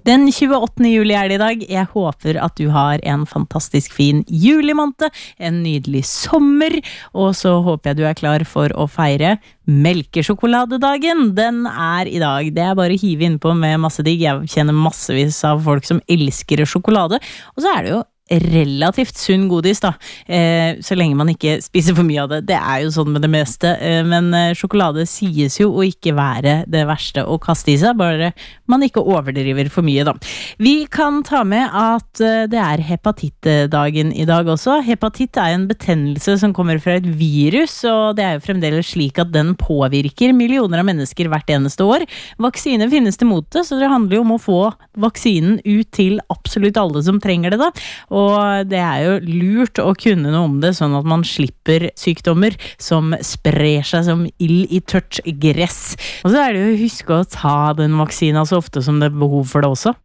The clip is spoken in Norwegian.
Den 28. juli det I dag. Jeg håper at du har en fantastisk fin julimåned, en nydelig sommer, og så håper jeg du klar for å feire melkesjokoladedagen. Den I dag. Det bare å hive innpå med masse digg. Jeg kjenner massevis av folk som elsker sjokolade, og så det jo relativt sunn godis da, så lenge man ikke spiser for mye av det. Det jo sånn med det meste, men sjokolade sies jo å ikke være det verste å kaste I seg, bare man ikke overdriver for mye da. Vi kan ta med at det hepatittdagen I dag også. Hepatitt en betennelse som kommer fra et virus, og det jo fremdeles slik at den påvirker millioner av mennesker hvert eneste år. Vaksine finnes til mote, så det handler jo om å få vaksinen ut til absolutt alle som trenger det da. Og det jo lurt å kunne noe om det, sånn at man slipper sykdommer som sprer seg som ild I tørt gress. Og så det jo å huske å ta den vaksinen så ofte som det behov for det også.